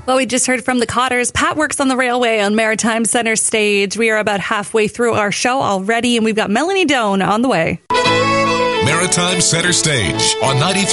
Well, we just heard from the Cotters. Pat works on the railway on Maritime Center Stage. We are about halfway through our show already, and we've got Melanie Doan on the way. Maritime Center Stage on 93.